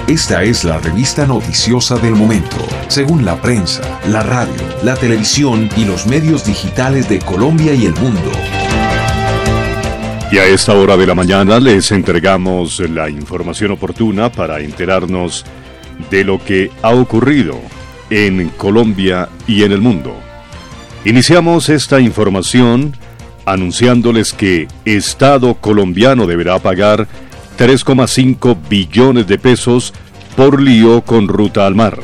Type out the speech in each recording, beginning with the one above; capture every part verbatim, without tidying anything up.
Esta es la revista noticiosa del momento, según la prensa, la radio, la televisión y los medios digitales de Colombia y el mundo. Y a esta hora de la mañana les entregamos la información oportuna para enterarnos de lo que ha ocurrido en Colombia y en el mundo. Iniciamos esta información anunciándoles que Estado colombiano deberá pagar tres coma cinco billones de pesos por lío con Ruta al Mar.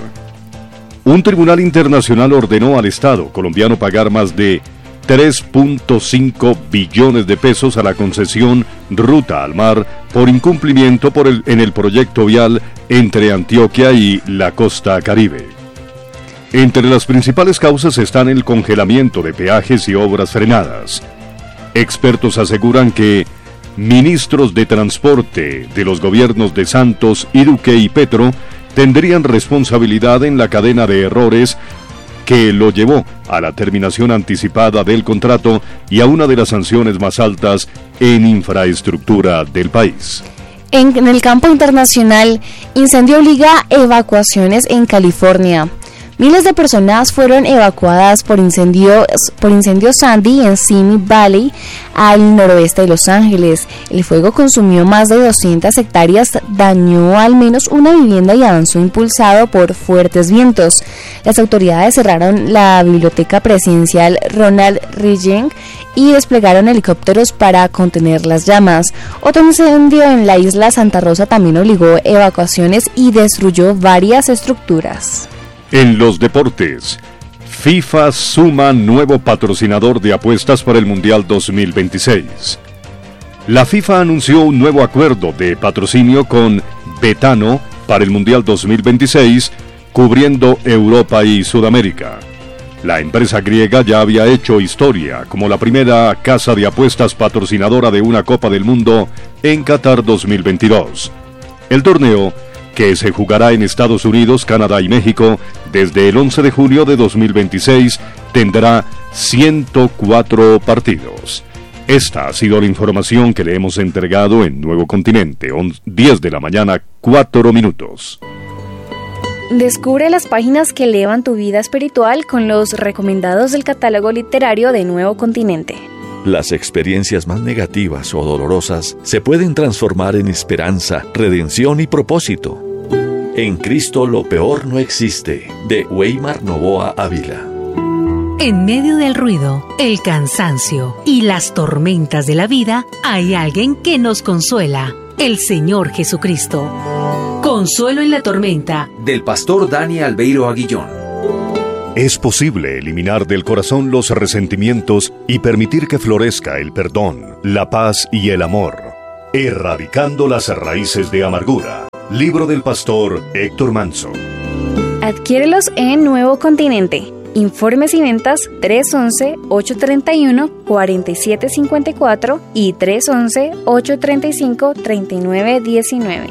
Un tribunal internacional ordenó al Estado colombiano pagar más de tres punto cinco billones de pesos a la concesión Ruta al Mar por incumplimiento por el, en el proyecto vial entre Antioquia y la costa Caribe. Entre las principales causas están el congelamiento de peajes y obras frenadas. Expertos aseguran que ministros de transporte de los gobiernos de Santos, Duque y Petro tendrían responsabilidad en la cadena de errores que lo llevó a la terminación anticipada del contrato y a una de las sanciones más altas en infraestructura del país. En, en el campo internacional, incendio obliga evacuaciones en California. Miles de personas fueron evacuadas por incendios por incendio Sandy en Simi Valley, al noroeste de Los Ángeles. El fuego consumió más de doscientas hectáreas, dañó al menos una vivienda y avanzó impulsado por fuertes vientos. Las autoridades cerraron la biblioteca presidencial Ronald Reagan y desplegaron helicópteros para contener las llamas. Otro incendio en la isla Santa Rosa también obligó evacuaciones y destruyó varias estructuras. En los deportes, FIFA suma nuevo patrocinador de apuestas para el Mundial dos mil veintiséis. La FIFA anunció un nuevo acuerdo de patrocinio con Betano para el Mundial dos mil veintiséis, cubriendo Europa y Sudamérica. La empresa griega ya había hecho historia como la primera casa de apuestas patrocinadora de una Copa del Mundo en Qatar dos mil veintidós. El torneo, que se jugará en Estados Unidos, Canadá y México desde el once de junio de dos mil veintiséis, tendrá ciento cuatro partidos. Esta ha sido la información que le hemos entregado en Nuevo Continente, diez de la mañana, cuatro minutos. Descubre las páginas que elevan tu vida espiritual con los recomendados del catálogo literario de Nuevo Continente. Las experiencias más negativas o dolorosas se pueden transformar en esperanza, redención y propósito. En Cristo lo peor no existe, de Weimar Novoa Ávila. En medio del ruido, el cansancio y las tormentas de la vida, hay alguien que nos consuela, el Señor Jesucristo. Consuelo en la tormenta, del pastor Dani Albeiro Aguillón. Es posible eliminar del corazón los resentimientos y permitir que florezca el perdón, la paz y el amor, erradicando las raíces de amargura. Libro del pastor Héctor Manso. Adquiérelos en Nuevo Continente. Informes y ventas tres once, ocho treinta y uno, cuarenta y siete cincuenta y cuatro y tres once, ocho treinta y cinco, treinta y nueve diecinueve.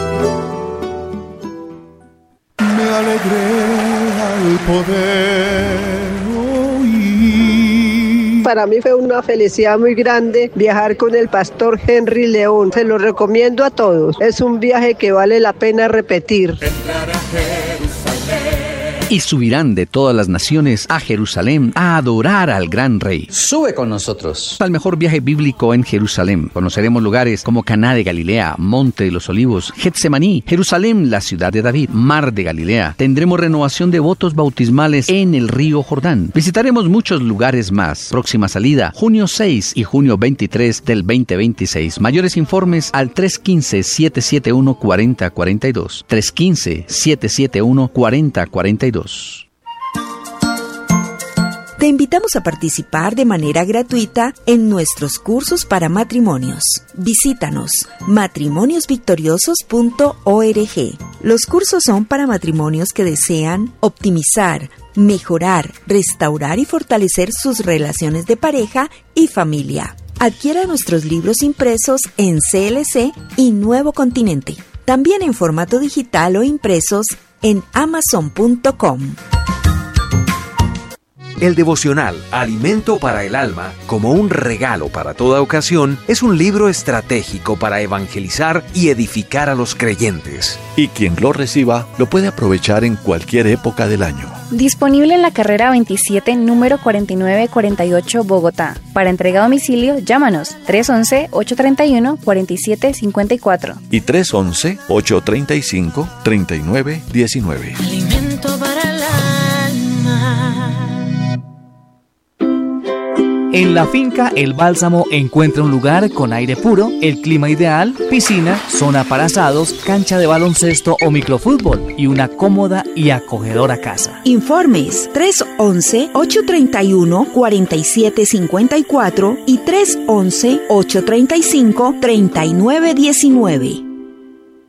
Me alegré al poder oír. Para mí fue una felicidad muy grande viajar con el pastor Henry León. Se lo recomiendo a todos. Es un viaje que vale la pena repetir. Y subirán de todas las naciones a Jerusalén a adorar al gran rey. Sube con nosotros al mejor viaje bíblico en Jerusalén. Conoceremos lugares como Caná de Galilea, Monte de los Olivos, Getsemaní, Jerusalén, la ciudad de David, Mar de Galilea. Tendremos renovación de votos bautismales en el río Jordán. Visitaremos muchos lugares más. Próxima salida, junio seis y junio veintitrés del veinte veintiséis. Mayores informes al tres uno cinco, siete siete uno, cuatro cero cuatro dos. tres uno cinco, siete siete uno, cuatro cero cuatro dos. Te invitamos a participar de manera gratuita en nuestros cursos para matrimonios. Visítanos matrimonios victoriosos punto org. Los cursos son para matrimonios que desean optimizar, mejorar, restaurar y fortalecer sus relaciones de pareja y familia. Adquiera nuestros libros impresos en C L C y Nuevo Continente. También en formato digital o impresos en amazon punto com. El devocional Alimento para el Alma, como un regalo para toda ocasión, es un libro estratégico para evangelizar y edificar a los creyentes. Y quien lo reciba lo puede aprovechar en cualquier época del año. Disponible en la carrera veintisiete, número cuarenta y nueve cuarenta y ocho, Bogotá. Para entrega a domicilio, llámanos tres once, ocho treinta y uno, cuarenta y siete cincuenta y cuatro. Y tres once, ocho treinta y cinco, treinta y nueve diecinueve. Alimento para el alma. En la finca El Bálsamo encuentra un lugar con aire puro, el clima ideal, piscina, zona para asados, cancha de baloncesto o microfútbol y una cómoda y acogedora casa. Informes tres once, ocho treinta y uno, cuarenta y siete cincuenta y cuatro y tres once, ocho treinta y cinco, treinta y nueve diecinueve.